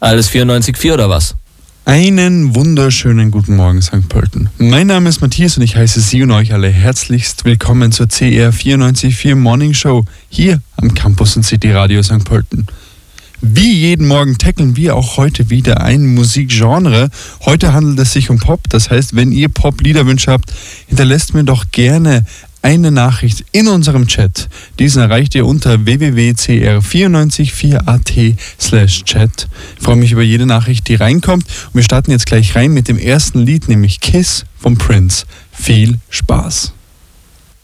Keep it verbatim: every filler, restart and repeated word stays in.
Alles vierundneunzig Komma vier oder was? Einen wunderschönen guten Morgen, Sankt Pölten. Mein Name ist Matthias und ich heiße Sie und euch alle herzlichst willkommen zur C R vierundneunzig Komma vier Morning Show hier am Campus und City Radio Sankt Pölten. Wie jeden Morgen tackeln wir auch heute wieder ein Musikgenre. Heute handelt es sich um Pop, das heißt, wenn ihr Pop-Liederwünsche habt, hinterlasst mir doch gerne eine Nachricht in unserem Chat. Diesen erreicht ihr unter w w w punkt c r vier neun vier punkt a t slash chat. Ich freue mich über jede Nachricht, die reinkommt. Und wir starten jetzt gleich rein mit dem ersten Lied, nämlich Kiss vom Prince. Viel Spaß!